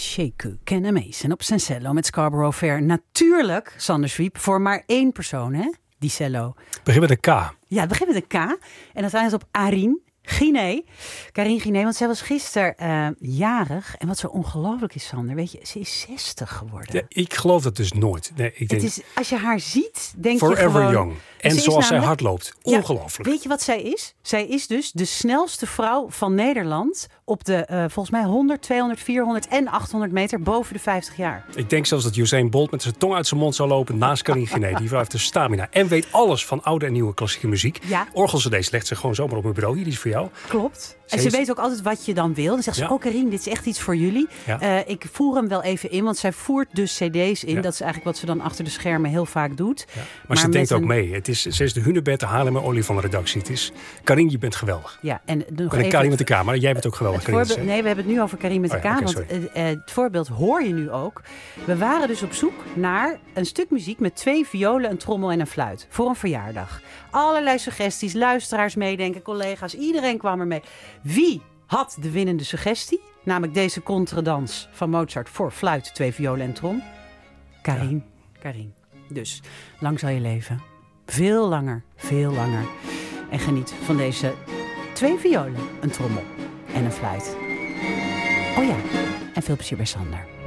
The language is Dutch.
Sheku Kennemees op zijn cello met Scarborough Fair. Natuurlijk, Sander Zwiep, voor maar 1 persoon, hè? Die cello. Begin met een K. Ja, het begint met een K. En dan zijn ze op Arine Guiné. Karine Guiné, want zij was gisteren jarig. En wat zo ongelooflijk is, Sander, weet je, ze is 60 geworden. Ja, ik geloof dat dus nooit. Nee, ik denk, het is, als je haar ziet, denk forever je gewoon... young. En zoals zij hard loopt. Ongelooflijk. Ja, weet je wat zij is? Zij is dus de snelste vrouw van Nederland op de volgens mij 100, 200, 400 en 800 meter boven de 50 jaar. Ik denk zelfs dat Usain Bolt met zijn tong uit zijn mond zou lopen naast Karine Guiné. Die vrouw heeft de stamina en weet alles van oude en nieuwe klassieke muziek. Ja. Orgelcd's legt ze gewoon zomaar op mijn bureau. Hier, die is voor jou. Klopt. En ze weet ook altijd wat je dan wil. Dan zegt ze, Karine, dit is echt iets voor jullie. Ja. Ik voer hem wel even in, want zij voert dus cd's in. Ja. Dat is eigenlijk wat ze dan achter de schermen heel vaak doet. Ja. Maar ze denkt ook mee. Ze is de Hunebed, de Haarlemmer Olie van de redactie. Het is, Karine, je bent geweldig. Ja, en nog even... Karine met de K, maar jij bent ook geweldig. Nee, we hebben het nu over Karine met de K. Okay, want het voorbeeld hoor je nu ook. We waren dus op zoek naar een stuk muziek met 2 violen, een trommel en een fluit. Voor een verjaardag. Allerlei suggesties, luisteraars meedenken, collega's. Iedereen kwam er mee. Wie had de winnende suggestie? Namelijk deze contradans van Mozart voor fluit, 2 violen en trom. Karine. Ja. Karine. Dus, lang zal je leven. Veel langer, veel langer. En geniet van deze 2 violen, een trommel en een fluit. Oh ja, en veel plezier bij Sander.